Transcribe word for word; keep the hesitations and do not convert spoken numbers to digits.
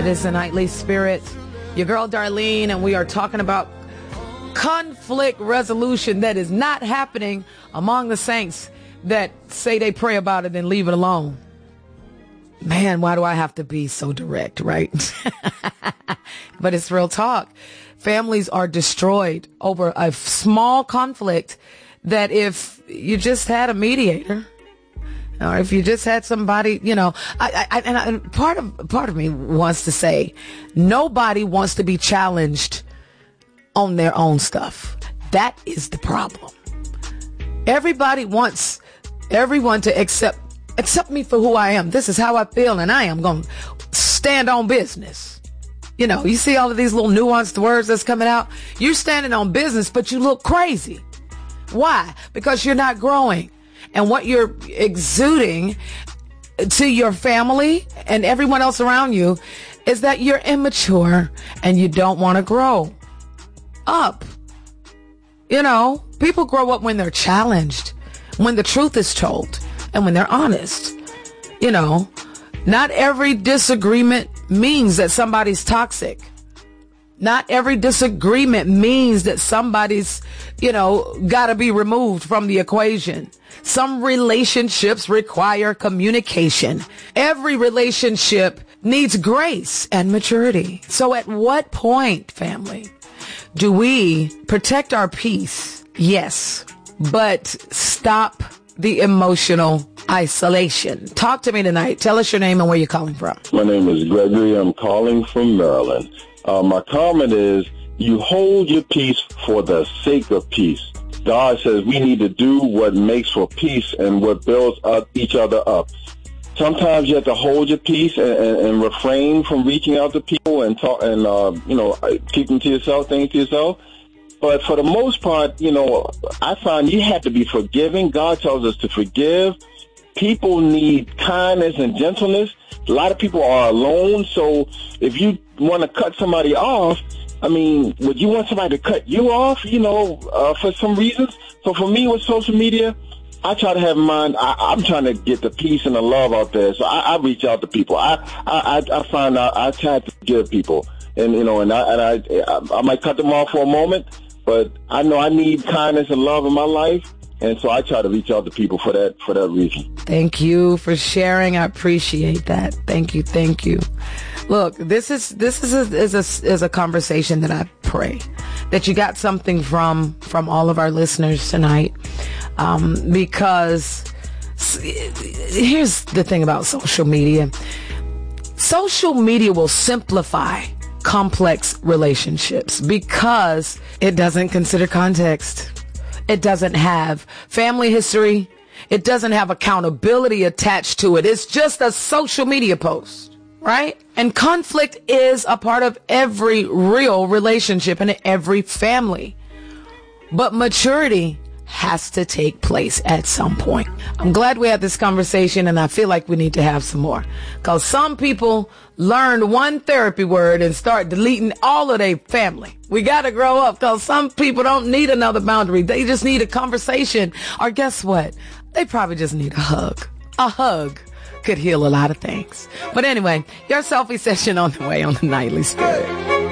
is the Nightly Spirit. Your girl Darlene, and we are talking about conflict resolution that is not happening among the saints that say they pray about it and leave it alone. Man, why do I have to be so direct, right? But it's real talk. Families are destroyed over a small conflict that if you just had a mediator, or if you just had somebody, you know, I, I, and, I, and part of part of me wants to say, nobody wants to be challenged on their own stuff. That is the problem. Everybody wants everyone to accept accept me for who I am. This is how I feel, and I am going to stand on business. You know, you see all of these little nuanced words that's coming out. You're standing on business, but you look crazy. Why? Because you're not growing. And what you're exuding to your family and everyone else around you is that you're immature and you don't want to grow up. You know, people grow up when they're challenged, when the truth is told, and when they're honest. You know, not every disagreement means that somebody's toxic. Not every disagreement means that somebody's, you know, got to be removed from the equation. Some relationships require communication. Every relationship needs grace and maturity. So at what point, family, do we protect our peace? Yes, but stop the emotional isolation. Talk to me tonight. Tell us your name and where you're calling from. My name is Gregory. I'm calling from Maryland. Uh, my comment is, you hold your peace for the sake of peace. God says we need to do what makes for peace and what builds up each other up. Sometimes you have to hold your peace and, and, and refrain from reaching out to people and talk and uh, you know, keeping to yourself, things to yourself. But for the most part, you know, I find you have to be forgiving. God tells us to forgive. People need kindness and gentleness. A lot of people are alone, so if you want to cut somebody off, I mean, would you want somebody to cut you off, you know, uh, for some reasons? So for me with social media, I try to have in mind, I, I'm trying to get the peace and the love out there. So I, I reach out to people. I, I, I find out, I try to give people. And, you know, and I, and I, I might cut them off for a moment, but I know I need kindness and love in my life. And so I try to reach out to people for that, for that reason. Thank you for sharing. I appreciate that. Thank you. Thank you. Look, this is, this is a, is a, is a conversation that I pray that you got something from, from all of our listeners tonight. Um, because here's the thing about social media. Social media will simplify complex relationships because it doesn't consider context. It doesn't have family history. It doesn't have accountability attached to it. It's just a social media post, right? And conflict is a part of every real relationship and every family. But maturity has to take place at some point. I'm glad we had this conversation, and I feel like we need to have some more. Because some people learn one therapy word and start deleting all of their family. We got to grow up, because some people don't need another boundary. They just need a conversation. Or guess what? They probably just need a hug. A hug could heal a lot of things. But anyway, your selfie session on the way on the Nightly Spirit.